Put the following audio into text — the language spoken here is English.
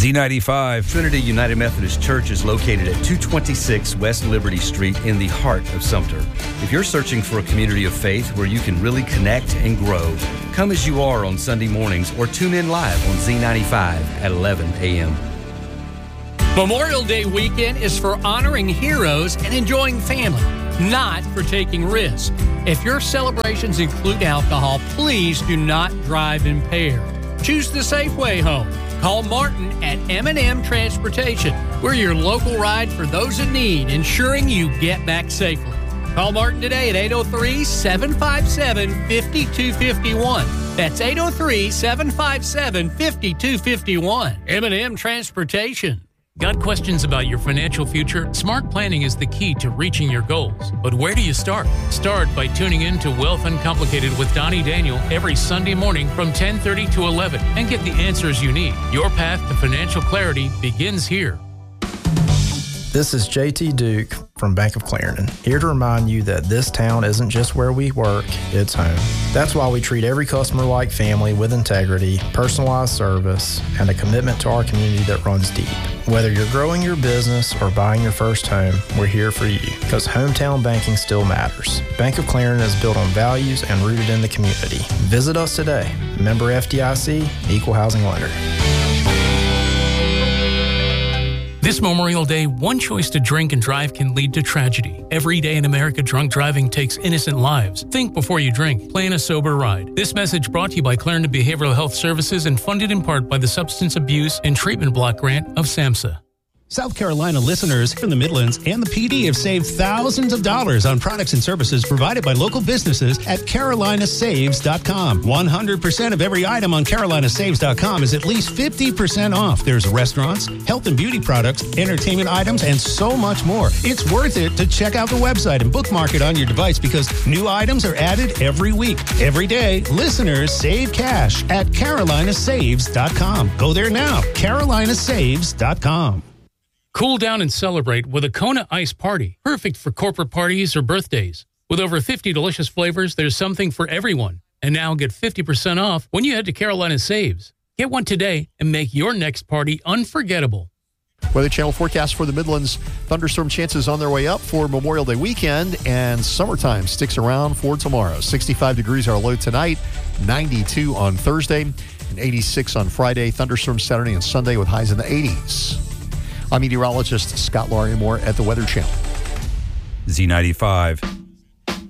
Z95. Trinity United Methodist Church is located at 226 West Liberty Street in the heart of Sumter. If you're searching for a community of faith where you can really connect and grow, come as you are on Sunday mornings or tune in live on Z95 at 11 a.m. Memorial Day weekend is for honoring heroes and enjoying family, not for taking risks. If your celebrations include alcohol, please do not drive impaired. Choose the safe way home. Call Martin at M&M Transportation. We're your local ride for those in need, ensuring you get back safely. Call Martin today at 803-757-5251. That's 803-757-5251. M&M Transportation. Got questions about your financial future? Smart planning is the key to reaching your goals. But where do you start? Start by tuning in to Wealth Uncomplicated with Donnie Daniel every Sunday morning from 10:30 to 11 and get the answers you need. Your path to financial clarity begins here. This is JT Duke from Bank of Clarendon, here to remind you that this town isn't just where we work, it's home. That's why we treat every customer like family with integrity, personalized service, and a commitment to our community that runs deep. Whether you're growing your business or buying your first home, we're here for you, because hometown banking still matters. Bank of Clarendon is built on values and rooted in the community. Visit us today. Member FDIC, Equal Housing Lender. This Memorial Day, one choice to drink and drive can lead to tragedy. Every day in America, drunk driving takes innocent lives. Think before you drink. Plan a sober ride. This message brought to you by Clarendon Behavioral Health Services and funded in part by the Substance Abuse and Treatment Block Grant of SAMHSA. South Carolina listeners in the Midlands and the PD have saved thousands of dollars on products and services provided by local businesses at carolinasaves.com. 100% of every item on carolinasaves.com is at least 50% off. There's restaurants, health and beauty products, entertainment items, and so much more. It's worth it to check out the website and bookmark it on your device because new items are added every week. Every day, listeners save cash at carolinasaves.com. Go there now, carolinasaves.com. Cool down and celebrate with a Kona Ice Party. Perfect for corporate parties or birthdays. With over 50 delicious flavors, there's something for everyone. And now get 50% off when you head to Carolina Saves. Get one today and make your next party unforgettable. Weather Channel forecast for the Midlands. Thunderstorm chances on their way up for Memorial Day weekend, and summertime sticks around for tomorrow. 65 degrees our low tonight, 92 on Thursday, and 86 on Friday. Thunderstorms Saturday and Sunday with highs in the 80s. I'm meteorologist Scott Larimore at the Weather Channel. Z95.